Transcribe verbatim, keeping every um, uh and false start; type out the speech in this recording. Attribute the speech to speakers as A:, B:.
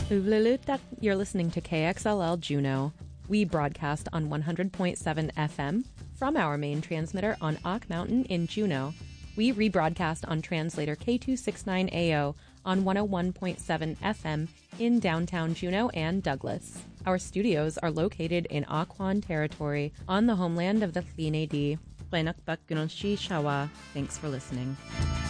A: Uvlelutak, you're listening to K X L L Juneau. We broadcast on one hundred point seven F M from our main transmitter on Ock Mountain in Juneau. We rebroadcast on translator K two sixty-nine A O on one oh one point seven F M in downtown Juneau and Douglas. Our studios are located in Occoquan territory on the homeland of the Tleenay Dee. Thanks for listening.